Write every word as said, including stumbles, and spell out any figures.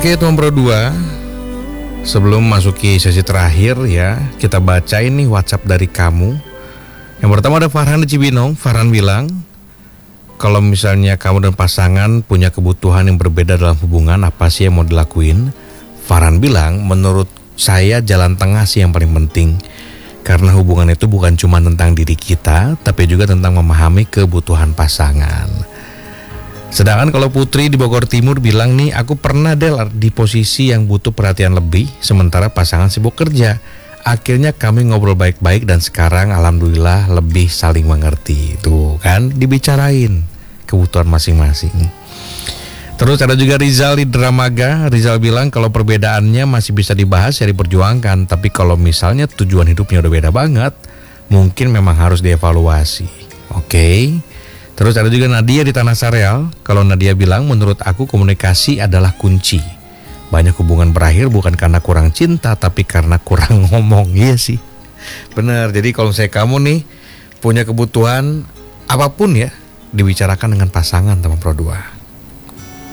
Oke teman Pro dua, sebelum masuki sesi terakhir ya, kita baca ini WhatsApp dari kamu. Yang pertama ada Farhan di Cibinong. Farhan bilang, kalau misalnya kamu dan pasangan punya kebutuhan yang berbeda dalam hubungan, apa sih yang mau dilakuin? Farhan bilang, menurut saya jalan tengah sih yang paling penting. Karena hubungan itu bukan cuma tentang diri kita, tapi juga tentang memahami kebutuhan pasangan. Sedangkan kalau Putri di Bogor Timur bilang nih, aku pernah Del di posisi yang butuh perhatian lebih, sementara pasangan sibuk kerja. Akhirnya kami ngobrol baik-baik dan sekarang alhamdulillah lebih saling mengerti. Tuh kan, dibicarain kebutuhan masing-masing. Terus ada juga Rizal di Dramaga. Rizal bilang kalau perbedaannya masih bisa dibahas ya diperjuangkan, tapi kalau misalnya tujuan hidupnya udah beda banget, mungkin memang harus dievaluasi. Oke. Okay. Terus ada juga Nadia di Tanah Sareal. Kalau Nadia bilang, menurut aku komunikasi adalah kunci. Banyak hubungan berakhir bukan karena kurang cinta, tapi karena kurang ngomong. Iya sih, bener. Jadi kalau saya kamu nih punya kebutuhan apapun ya, dibicarakan dengan pasangan teman Pro dua.